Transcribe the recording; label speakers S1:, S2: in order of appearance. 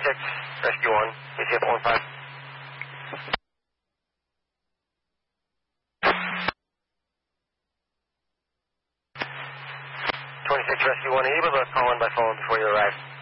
S1: Rescue 1, ACF 15. 26 Rescue 1, are you able to call in by phone before you arrive?